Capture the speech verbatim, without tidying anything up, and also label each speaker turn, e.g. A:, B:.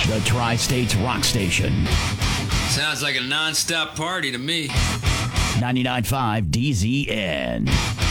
A: the Tri-States Rock Station.
B: Sounds like a non-stop party to me.
A: ninety-nine point five D Z N.